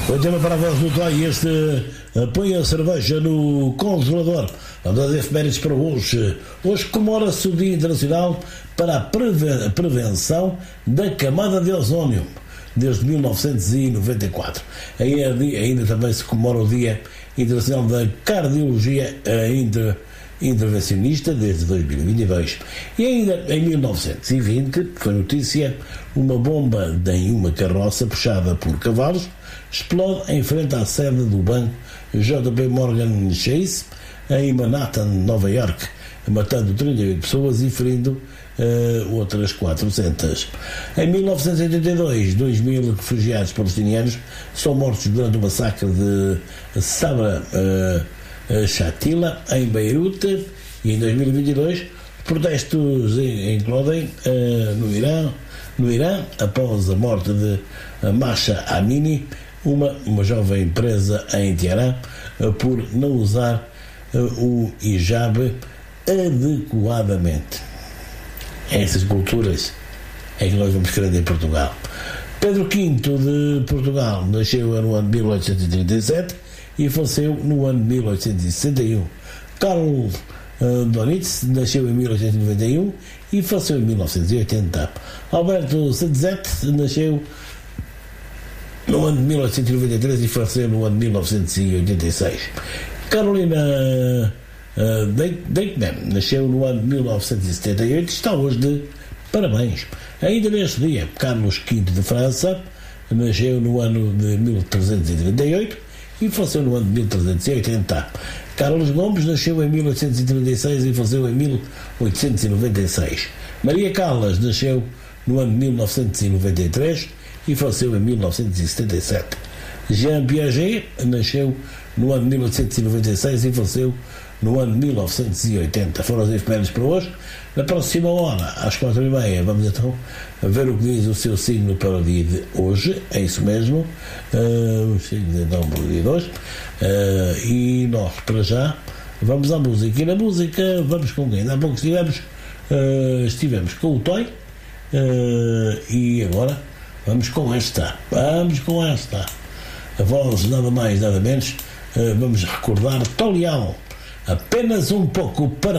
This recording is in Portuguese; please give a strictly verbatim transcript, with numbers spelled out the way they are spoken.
O tema para a voz do Toy, este põe a cerveja no congelador. Vamos às efemérides para hoje. Hoje comemora-se o Dia Internacional para a Preve- Prevenção da Camada de Ozónio, desde mil novecentos e noventa e quatro. Ainda, ainda também se comemora o Dia Internacional da Cardiologia Inter, Intervencionista, desde dois mil e vinte e dois. E ainda em mil novecentos e vinte foi notícia: uma bomba em uma carroça puxada por cavalos explode em frente à sede do banco J P Morgan Chase em Manhattan, Nova York, matando trinta e oito pessoas e ferindo uh, outras quatrocentas. Em mil novecentos e oitenta e dois, dois mil refugiados palestinianos são mortos durante o massacre de Sabra uh, Shatila, em Beirute. E em dois mil e vinte e dois, protestos eclodem uh, no Irã, no Irã, após a morte de Masha Amini, uma, uma jovem presa em Teherã uh, por não usar uh, o hijab adequadamente. Essas culturas é que nós vamos querer em Portugal. Pedro quinto de Portugal nasceu no ano de mil oitocentos e trinta e sete e faleceu no ano de mil oitocentos e sessenta e um. Carlo uh, Donitz nasceu em mil oitocentos e noventa e um e faleceu em mil novecentos e oitenta. Alberto Sedzet nasceu no ano de mil oitocentos e noventa e três e faleceu no ano de mil novecentos e oitenta e seis. Carolina uh, Deichmann nasceu no ano de mil novecentos e setenta e oito e está hoje de parabéns. Ainda neste dia, Carlos quinto de França nasceu no ano de mil trezentos e trinta e oito e faleceu no ano de mil trezentos e oitenta. Carlos Gomes nasceu em mil oitocentos e trinta e seis e faleceu em mil oitocentos e noventa e seis. Maria Callas nasceu no ano de mil novecentos e noventa e três e faleceu em mil novecentos e setenta e sete. Jean Piaget nasceu no ano de mil oitocentos e noventa e seis e faleceu no ano de mil novecentos e oitenta. Foram as efemérides para hoje. Na próxima hora, às quatro e meia, vamos então ver o que diz o seu signo para o dia de hoje. É isso mesmo, uh, o signo então para o dia de hoje. Uh, e nós, para já, vamos à música. E na música, vamos com quem? Há pouco estivemos, uh, estivemos com o Toy, uh, e agora vamos com esta. Vamos com esta. A voz, nada mais, nada menos. Uh, vamos recordar Tolião. Apenas um pouco para